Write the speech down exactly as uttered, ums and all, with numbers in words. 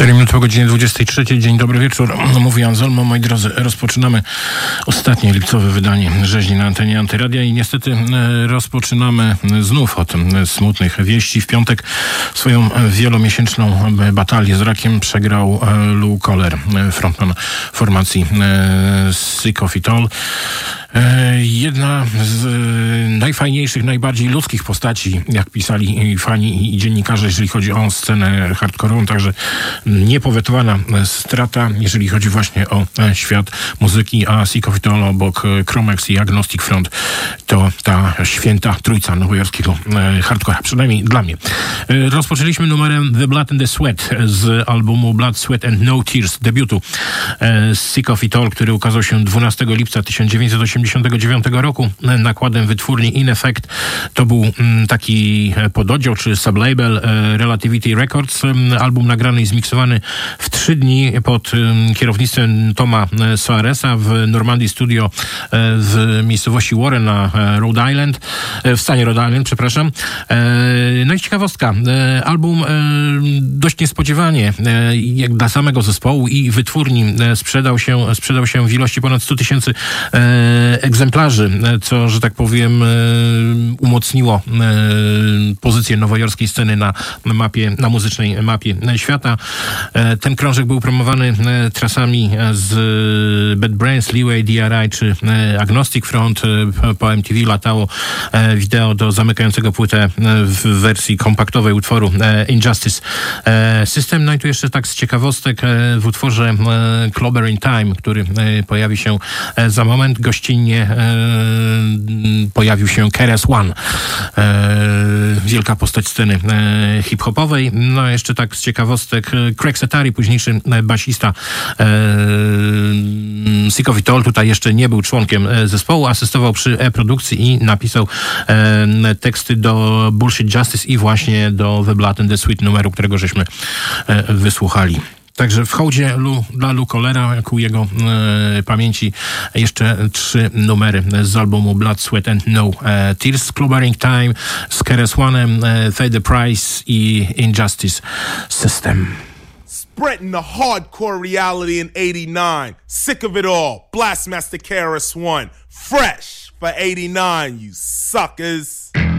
cztery minuty po godzinie dwudziestej trzeciej. Dzień dobry wieczór. Mówi Anselmo. Moi drodzy, rozpoczynamy ostatnie lipcowe wydanie Rzeźni na antenie Antyradia i niestety rozpoczynamy znów od smutnych wieści. W piątek swoją wielomiesięczną batalię z rakiem przegrał Lou Koller, frontman formacji Sick of It All. Jedna z najfajniejszych, najbardziej ludzkich postaci, jak pisali fani i dziennikarze, jeżeli chodzi o scenę hardkorową, także niepowetowana strata, jeżeli chodzi właśnie o świat muzyki, a Sick of It All obok Chromex i Agnostic Front to ta święta trójca nowojorskiego hardcora, przynajmniej dla mnie. Rozpoczęliśmy numerem The Blood and the Sweat z albumu Blood, Sweat and No Tears, debiutu Sick of It All, który ukazał się dwunastego lipca tysiąc dziewięćset osiemdziesiątego dziewiątego roku nakładem wytwórni In Effect. To był taki pododział czy sublabel Relativity Records. Album nagrany i zmiksowany w trzy dni pod kierownictwem Toma Soaresa w Normandy Studio w miejscowości Warren na Rhode Island, w stanie Rhode Island, przepraszam. No i ciekawostka. Album dość niespodziewanie, jak dla samego zespołu i wytwórni, sprzedał się, sprzedał się w ilości ponad stu tysięcy egzemplarzy, co, że tak powiem, umocniło pozycję nowojorskiej sceny na mapie, na muzycznej mapie świata. Ten krążek był promowany trasami z Bad Brains, Leeway, D R I czy Agnostic Front. Po M T V latało wideo do zamykającego płytę w wersji kompaktowej utworu Injustice System. No i tu jeszcze tak z ciekawostek w utworze Clobber in Time, który pojawi się za moment, gościnnie pojawił się K R S One, wielka postać sceny hip-hopowej. No jeszcze tak z ciekawostek Craig Setari, późniejszy basista Sick of It All, tutaj jeszcze nie był członkiem zespołu, asystował przy e-produkcji i napisał teksty do Bullshit Justice i właśnie do The Blood and the Sweat numeru, którego żeśmy wysłuchali. Także w hołdzie Lu, dla Lou Kollera, ku jego e, pamięci, jeszcze trzy numery z albumu Blood, Sweat and No e, Tears, Clobbering Time z K R S One'em, e, Pay the Price i Injustice System. Spreading the hardcore reality in eighty-nine. Sick of it all. Blastmaster K R S One. Fresh for eighty-nine, you suckers.